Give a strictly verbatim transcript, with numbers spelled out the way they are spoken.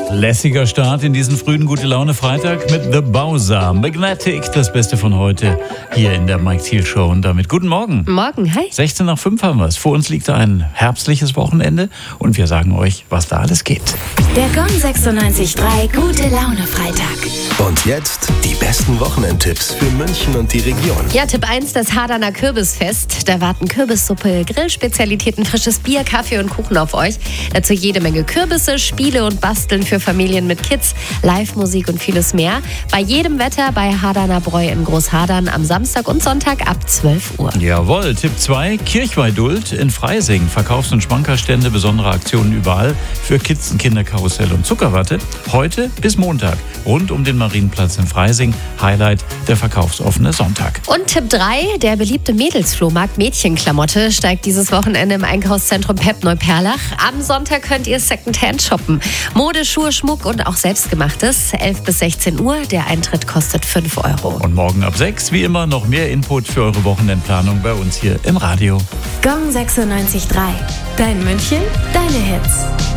Lässiger Start in diesen frühen Gute-Laune-Freitag mit The Bowser. Magnetic, das Beste von heute hier in der Mike Thiel Show. Und damit guten Morgen. Morgen, hi. sechzehn nach fünf haben wir es. Vor uns liegt ein herbstliches Wochenende und wir sagen euch, was da alles geht. Der Gong sechsundneunzig Komma drei Gute-Laune-Freitag. Und jetzt die besten Wochenendtipps für München und die Region. Ja, Tipp eins, das Hardaner Kürbisfest. Da warten Kürbissuppe, Grillspezialitäten, frisches Bier, Kaffee und Kuchen auf euch. Dazu jede Menge Kürbisse, Spiele und Basteln für Familien mit Kids, Live-Musik und vieles mehr. Bei jedem Wetter bei Hardaner Bräu in Großhadern am Samstag und Sonntag ab zwölf Uhr. Jawohl, Tipp zwei, Kirchweih-Duld in Freising. Verkaufs- und Schmankerstände, besondere Aktionen überall für Kids, ein Kinderkarussell und Zuckerwatte. Heute bis Montag rund um den Marienplatz in Freising. Highlight, der verkaufsoffene Sonntag. Und Tipp drei, der beliebte Mädelsflohmarkt Mädchenklamotte steigt dieses Wochenende im Einkaufszentrum Pep Neuperlach. Am Sonntag könnt ihr Secondhand shoppen. Mode, Schuhe, Schmuck und auch Selbstgemachtes. elf bis sechzehn Uhr, der Eintritt kostet fünf Euro. Und morgen ab sechs, wie immer, noch mehr Input für eure Wochenendplanung bei uns hier im Radio. Gong sechsundneunzig Komma drei. Dein München, deine Hits.